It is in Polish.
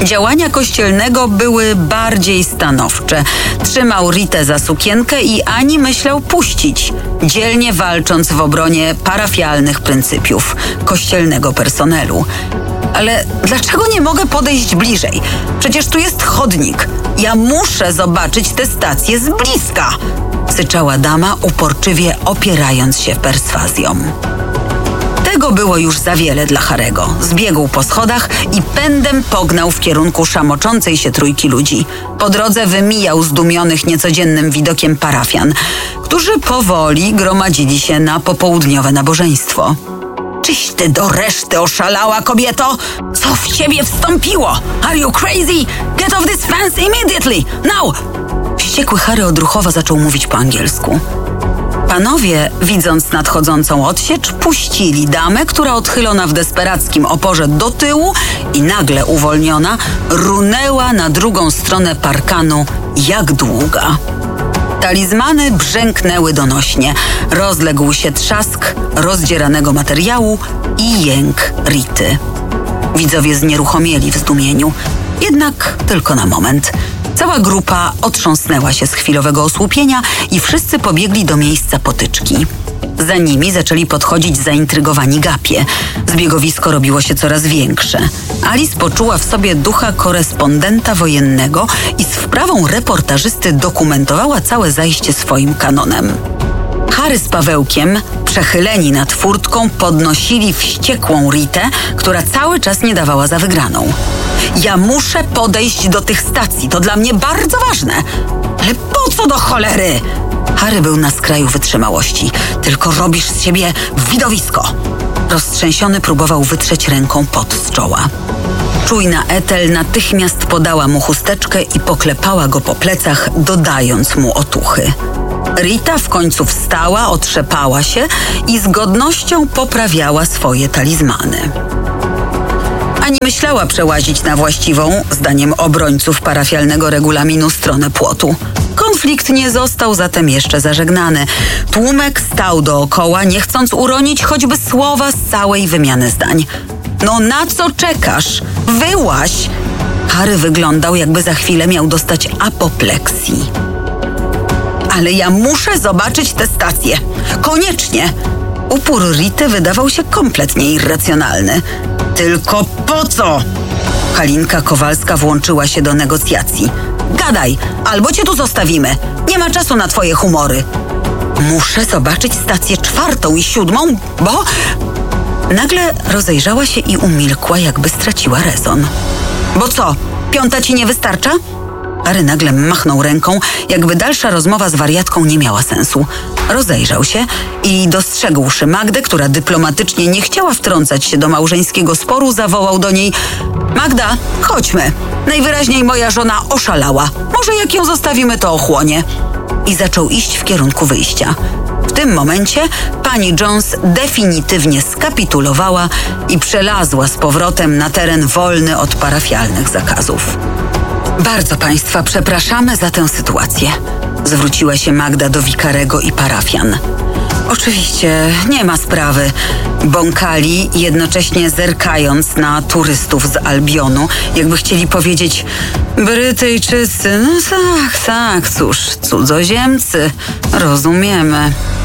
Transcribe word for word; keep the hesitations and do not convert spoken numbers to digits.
Działania Kościelnego były bardziej stanowcze. Trzymał Ritę za sukienkę i ani myślał puścić, dzielnie walcząc w obronie parafialnych pryncypiów kościelnego personelu. Ale dlaczego nie mogę podejść bliżej? Przecież tu jest chodnik. Ja muszę zobaczyć tę stację z bliska, syczała dama, uporczywie opierając się perswazją. Tego było już za wiele dla Harego. Zbiegł po schodach i pędem pognał w kierunku szamoczącej się trójki ludzi. Po drodze wymijał zdumionych niecodziennym widokiem parafian, którzy powoli gromadzili się na popołudniowe nabożeństwo. Czyś ty do reszty oszalała, kobieto? Co w ciebie wstąpiło? Are you crazy? Get off this fence immediately! Now! Wściekły Harry odruchowo zaczął mówić po angielsku. Panowie, widząc nadchodzącą odsiecz, puścili damę, która odchylona w desperackim oporze do tyłu i nagle uwolniona, runęła na drugą stronę parkanu jak długa. Talizmany brzęknęły donośnie. Rozległ się trzask rozdzieranego materiału i jęk Rity. Widzowie znieruchomieli w zdumieniu. Jednak tylko na moment. Cała grupa otrząsnęła się z chwilowego osłupienia i wszyscy pobiegli do miejsca potyczki. Za nimi zaczęli podchodzić zaintrygowani gapie. Zbiegowisko robiło się coraz większe. Alice poczuła w sobie ducha korespondenta wojennego i z wprawą reportażysty dokumentowała całe zajście swoim kanonem. Harry z Pawełkiem, przechyleni nad furtką, podnosili wściekłą Ritę, która cały czas nie dawała za wygraną. Ja muszę podejść do tych stacji, to dla mnie bardzo ważne. Ale po co do cholery? Harry był na skraju wytrzymałości. Tylko robisz z siebie widowisko. Roztrzęsiony próbował wytrzeć ręką pot z czoła. Czujna Ethel natychmiast podała mu chusteczkę i poklepała go po plecach, dodając mu otuchy. Rita w końcu wstała, otrzepała się i z godnością poprawiała swoje talizmany. Ani myślała przełazić na właściwą, zdaniem obrońców parafialnego regulaminu, stronę płotu. Konflikt nie został zatem jeszcze zażegnany. Tłumek stał dookoła, nie chcąc uronić choćby słowa z całej wymiany zdań. No na co czekasz? Wyłaź! Harry wyglądał, jakby za chwilę miał dostać apopleksji. Ale ja muszę zobaczyć tę stację. Koniecznie! Upór Rity wydawał się kompletnie irracjonalny. Tylko po co? Halinka Kowalska włączyła się do negocjacji. Gadaj, albo cię tu zostawimy. Nie ma czasu na twoje humory. Muszę zobaczyć stację czwartą i siódmą, bo... Nagle rozejrzała się i umilkła, jakby straciła rezon. Bo co, piąta ci nie wystarcza? Harry nagle machnął ręką, jakby dalsza rozmowa z wariatką nie miała sensu. Rozejrzał się i dostrzegłszy Magdę, która dyplomatycznie nie chciała wtrącać się do małżeńskiego sporu, zawołał do niej: Magda, chodźmy. Najwyraźniej moja żona oszalała. Może jak ją zostawimy, to ochłonie. I zaczął iść w kierunku wyjścia. W tym momencie pani Jones definitywnie skapitulowała i przelazła z powrotem na teren wolny od parafialnych zakazów. Bardzo państwa przepraszamy za tę sytuację. Zwróciła się Magda do wikarego i parafian. Oczywiście, nie ma sprawy. Bąkali, jednocześnie zerkając na turystów z Albionu, jakby chcieli powiedzieć: Brytyjczycy, no tak, tak, cóż, cudzoziemcy, rozumiemy.